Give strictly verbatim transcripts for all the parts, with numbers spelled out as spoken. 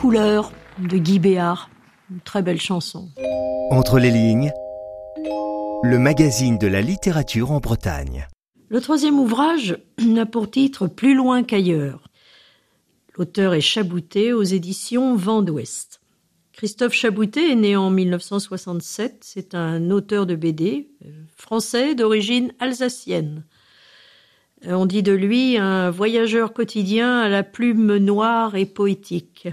couleurs de Guy Béart. Une très belle chanson. Entre les lignes, le magazine de la littérature en Bretagne. Le troisième ouvrage a pour titre « Plus loin qu'ailleurs ». L'auteur est Chaboutet aux éditions Vent d'Ouest. Christophe Chaboutet est né en dix-neuf cent soixante-sept. C'est un auteur de B D français d'origine alsacienne. On dit de lui un voyageur quotidien à la plume noire et poétique.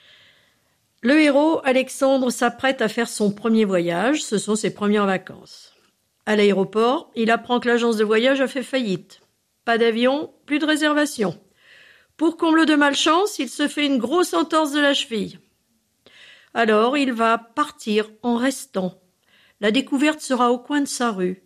Le héros, Alexandre, s'apprête à faire son premier voyage. Ce sont ses premières vacances. À l'aéroport, il apprend que l'agence de voyage a fait faillite. Pas d'avion, plus de réservation. Pour comble de malchance, il se fait une grosse entorse de la cheville. Alors, il va partir en restant. La découverte sera au coin de sa rue.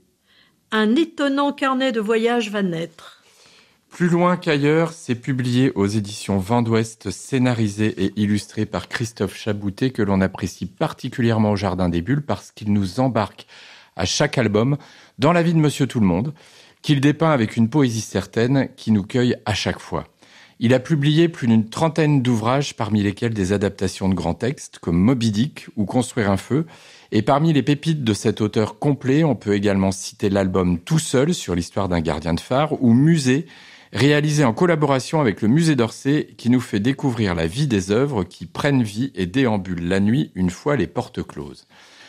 Un étonnant carnet de voyage va naître. Plus loin qu'ailleurs, c'est publié aux éditions Vent d'Ouest, scénarisé et illustré par Christophe Chaboutet, que l'on apprécie particulièrement au Jardin des Bulles parce qu'il nous embarque à chaque album dans la vie de Monsieur Tout-le-Monde, qu'il dépeint avec une poésie certaine qui nous cueille à chaque fois. Il a publié plus d'une trentaine d'ouvrages, parmi lesquels des adaptations de grands textes comme Moby Dick ou Construire un feu. Et parmi les pépites de cet auteur complet, on peut également citer l'album Tout seul sur l'histoire d'un gardien de phare ou Musée, réalisé en collaboration avec le Musée d'Orsay, qui nous fait découvrir la vie des œuvres qui prennent vie et déambulent la nuit une fois les portes closes.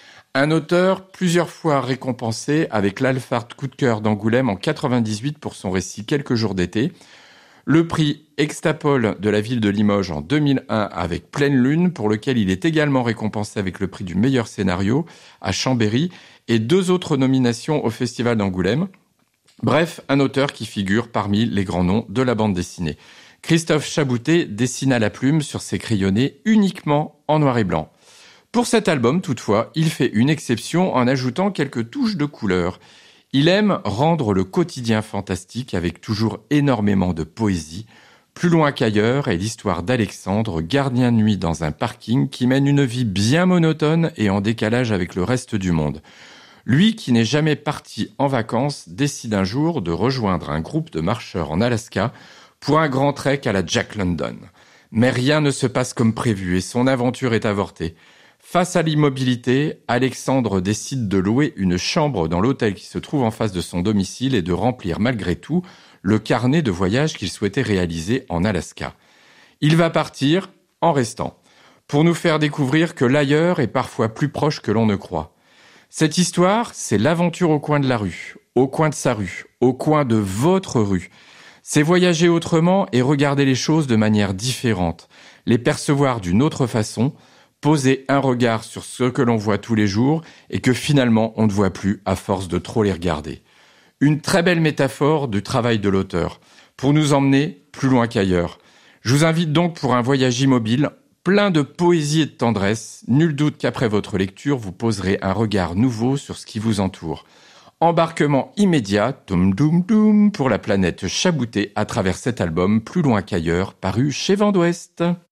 Un auteur plusieurs fois récompensé avec l'Alphard Coup de cœur d'Angoulême en quatre-vingt-dix-huit pour son récit Quelques jours d'été, le prix Extapol de la ville de Limoges en deux mille un avec Pleine Lune, pour lequel il est également récompensé avec le prix du meilleur scénario à Chambéry, et deux autres nominations au Festival d'Angoulême. Bref, un auteur qui figure parmi les grands noms de la bande dessinée. Christophe Chaboutet dessine à la plume sur ses crayonnés uniquement en noir et blanc. Pour cet album, toutefois, il fait une exception en ajoutant quelques touches de couleur. Il aime rendre le quotidien fantastique avec toujours énormément de poésie. Plus loin qu'ailleurs est l'histoire d'Alexandre, gardien de nuit dans un parking, qui mène une vie bien monotone et en décalage avec le reste du monde. Lui, qui n'est jamais parti en vacances, décide un jour de rejoindre un groupe de marcheurs en Alaska pour un grand trek à la Jack London. Mais rien ne se passe comme prévu et son aventure est avortée. Face à l'immobilité, Alexandre décide de louer une chambre dans l'hôtel qui se trouve en face de son domicile et de remplir malgré tout le carnet de voyage qu'il souhaitait réaliser en Alaska. Il va partir en restant, pour nous faire découvrir que l'ailleurs est parfois plus proche que l'on ne croit. Cette histoire, c'est l'aventure au coin de la rue, au coin de sa rue, au coin de votre rue. C'est voyager autrement et regarder les choses de manière différente, les percevoir d'une autre façon, poser un regard sur ce que l'on voit tous les jours et que finalement on ne voit plus à force de trop les regarder. Une très belle métaphore du travail de l'auteur, pour nous emmener plus loin qu'ailleurs. Je vous invite donc pour un voyage immobile, plein de poésie et de tendresse. Nul doute qu'après votre lecture, vous poserez un regard nouveau sur ce qui vous entoure. Embarquement immédiat, toum doum doum, pour la planète Chaboutet à travers cet album Plus loin qu'ailleurs, paru chez Vent d'Ouest.